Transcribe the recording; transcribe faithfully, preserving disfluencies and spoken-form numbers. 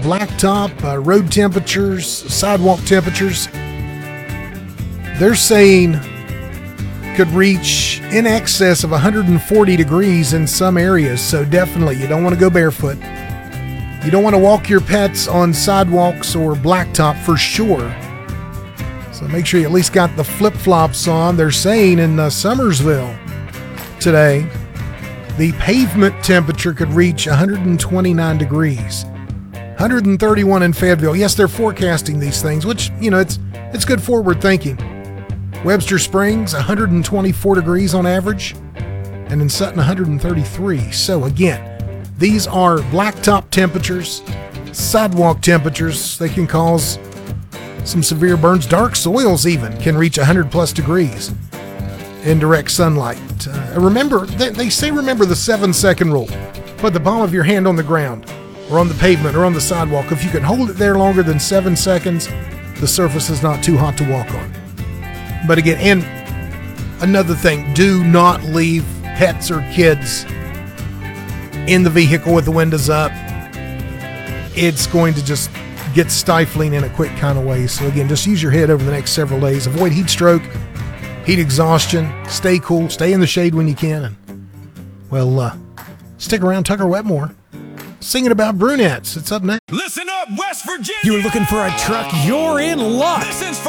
blacktop, uh, road temperatures, sidewalk temperatures, they're saying could reach in excess of one hundred forty degrees in some areas. So definitely, you don't want to go barefoot. You don't want to walk your pets on sidewalks or blacktop for sure. So make sure you at least got the flip-flops on. They're saying in uh, Summersville today, the pavement temperature could reach one hundred twenty-nine degrees. one hundred thirty-one in Fayetteville. Yes, they're forecasting these things, which, you know, it's it's good forward thinking. Webster Springs, one hundred twenty-four degrees on average, and in Sutton, one hundred thirty-three. So again, these are blacktop temperatures, sidewalk temperatures. They can cause some severe burns. Dark soils even can reach one hundred plus degrees in direct sunlight. Uh, remember, they, they say remember the seven second rule. Put the palm of your hand on the ground or on the pavement or on the sidewalk. If you can hold it there longer than seven seconds, the surface is not too hot to walk on. But again, and another thing, do not leave pets or kids in the vehicle with the windows up. It's going to just get stifling in a quick kind of way. So again, just use your head over the next several days. Avoid heat stroke, heat exhaustion, stay cool, stay in the shade when you can. And, well, uh, stick around, Tucker Wetmore, singing about brunettes. It's up next. Listen up, West Virginia! You're looking for a truck, you're in luck. This is